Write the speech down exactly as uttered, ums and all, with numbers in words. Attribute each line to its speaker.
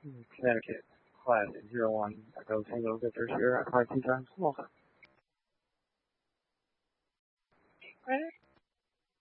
Speaker 1: Connecticut, class zero one, Echo Tango Victor here, at five two times Malta.
Speaker 2: Ready?